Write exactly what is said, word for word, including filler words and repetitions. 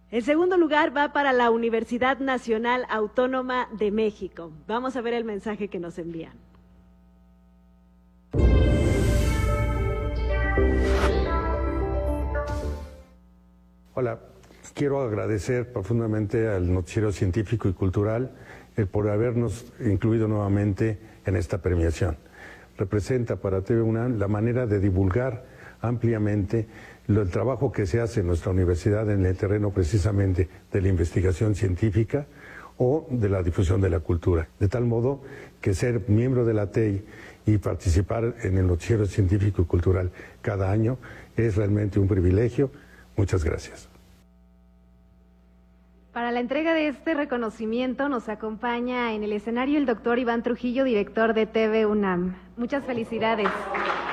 El segundo lugar va para la Universidad Nacional Autónoma de México. Vamos a ver el mensaje que nos envían. Hola, quiero agradecer profundamente al Noticiero Científico y Cultural eh, por habernos incluido nuevamente en esta premiación. Representa para T V UNAM la manera de divulgar ampliamente lo, el trabajo que se hace en nuestra universidad en el terreno precisamente de la investigación científica o de la difusión de la cultura. De tal modo que ser miembro de la T E I y participar en el Noticiero Científico y Cultural cada año es realmente un privilegio. Muchas gracias. Para la entrega de este reconocimiento nos acompaña en el escenario el doctor Iván Trujillo, director de T V UNAM. Muchas felicidades.